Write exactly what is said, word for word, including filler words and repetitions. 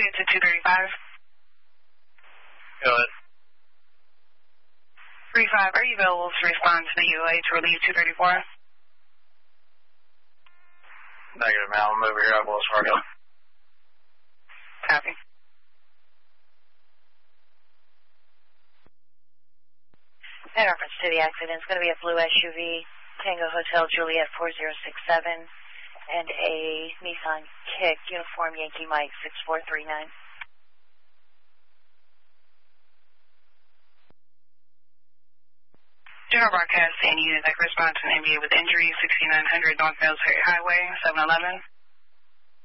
Juliet to two thirty-five. Go ahead. three five, are you available to respond to the U A to relieve two thirty-four? Negative, man. I'm over here at Wells Fargo. Copy. In reference to the accident, it's going to be a blue S U V, Tango Hotel Juliet four zero six seven, and a Nissan Kick, Uniform Yankee Mike six four three nine. General broadcast, any unit that corresponds to an M B A with injury, sixty-nine hundred North Mills Highway, seven eleven.